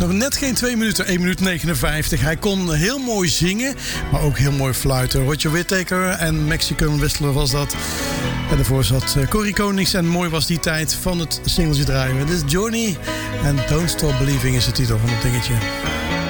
Nog net geen 2 minuten, 1 minuut 59. Hij kon heel mooi zingen, maar ook heel mooi fluiten. Roger Whittaker en Mexican Whistler was dat. En daarvoor zat Corrie Konings en mooi was die tijd van het singeltje draaien. Dit is Journey en Don't Stop Believing is de titel van het dingetje.